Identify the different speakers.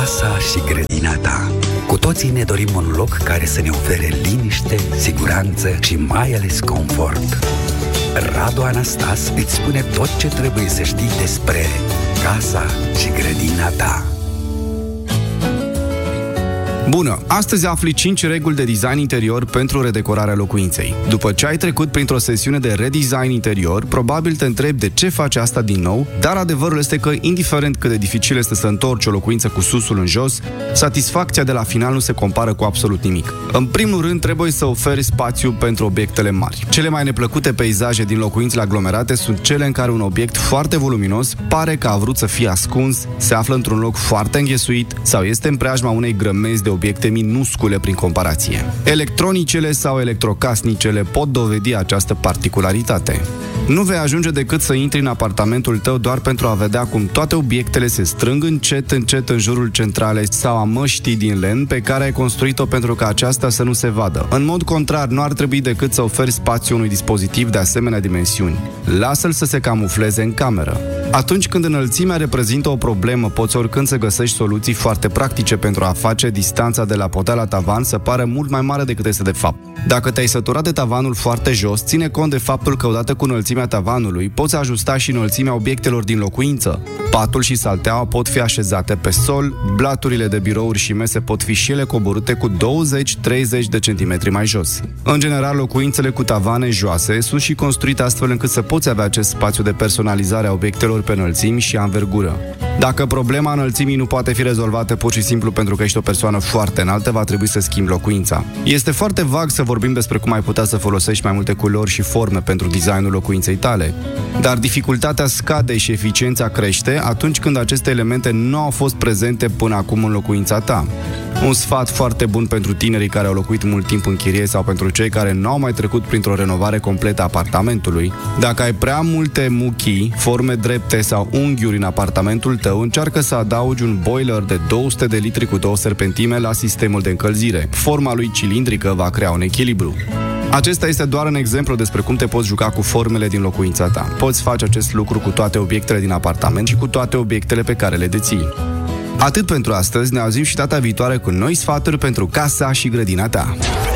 Speaker 1: casa și grădina ta. Cu toții ne dorim un loc care să ne ofere liniște, siguranță și mai ales confort. Radu Anastas îți spune tot ce trebuie să știi despre casa și grădina ta.
Speaker 2: Bună! Astăzi afli 5 reguli de design interior pentru redecorarea locuinței. După ce ai trecut printr-o sesiune de redesign interior, probabil te întrebi de ce faci asta din nou, dar adevărul este că, indiferent cât de dificil este să întorci o locuință cu susul în jos, satisfacția de la final nu se compară cu absolut nimic. În primul rând, trebuie să oferi spațiu pentru obiectele mari. Cele mai neplăcute peisaje din locuințele aglomerate sunt cele în care un obiect foarte voluminos pare că a vrut să fie ascuns, se află într-un loc foarte înghesuit sau este în preajma unei grămezi de obiecte minuscule prin comparație. Electronicele sau electrocasnicele pot dovedi această particularitate. Nu vei ajunge decât să intri în apartamentul tău doar pentru a vedea cum toate obiectele se strâng încet în jurul centralei sau a măștii din lemn pe care ai construit-o pentru ca aceasta să nu se vadă. În mod contrar, nu ar trebui decât să oferi spațiu unui dispozitiv de asemenea dimensiuni. Lasă-l să se camufleze în cameră. Atunci când înălțimea reprezintă o problemă, poți oricând să găsești soluții foarte practice pentru a face distanța de la podea la tavan să pară mult mai mare decât este de fapt. Dacă te-ai săturat de tavanul foarte jos, ține cont de faptul că odată cu înălțimea tavanului, poți ajusta și înălțimea obiectelor din locuință. Patul și salteaua pot fi așezate pe sol, blaturile de birouri și mese pot fi și ele coborâte cu 20-30 de centimetri mai jos. În general, locuințele cu tavane joase sunt și construite astfel încât să poți avea acest spațiu de personalizare a obiectelor pe înălțimi și anvergură. Dacă problema înălțimii nu poate fi rezolvată pur și simplu pentru că ești o persoană foarte înaltă, va trebui să schimbi locuința. Este foarte vag să vorbim despre cum ai putea să folosești mai multe culori și forme pentru designul locuinței tale, dar dificultatea scade și eficiența crește atunci când aceste elemente nu au fost prezente până acum în locuința ta. Un sfat foarte bun pentru tinerii care au locuit mult timp în chirie sau pentru cei care nu au mai trecut printr-o renovare completă a apartamentului: dacă ai prea multe muchii, forme drepte sau unghiuri în apartamentul tău, încearcă să adaugi un boiler de 200 de litri cu 2 serpentime la sistemul de încălzire. Forma lui cilindrică va crea un echilibru. Acesta este doar un exemplu despre cum te poți juca cu formele din locuința ta. Poți face acest lucru cu toate obiectele din apartament și cu toate obiectele pe care le deții. Atât pentru astăzi, ne auzim și data viitoare cu noi sfaturi pentru casa și grădina ta.